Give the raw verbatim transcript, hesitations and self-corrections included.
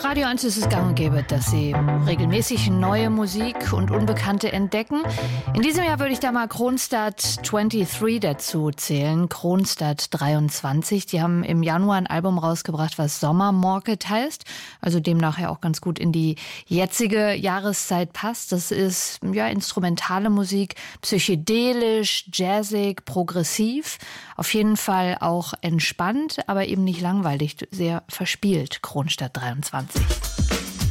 Radio eins ist es gang und gäbe, dass Sie regelmäßig neue Musik und Unbekannte entdecken. In diesem Jahr würde ich da mal Kronstadt dreiundzwanzig dazu zählen. Kronstadt dreiundzwanzig, die haben im Januar ein Album rausgebracht, was Sommermarket heißt, also demnach ja auch ganz gut in die jetzige Jahreszeit passt. Das ist ja instrumentale Musik, psychedelisch, jazzig, progressiv, auf jeden Fall auch entspannt, aber eben nicht langweilig, sehr verspielt, Kronstadt dreiundzwanzig.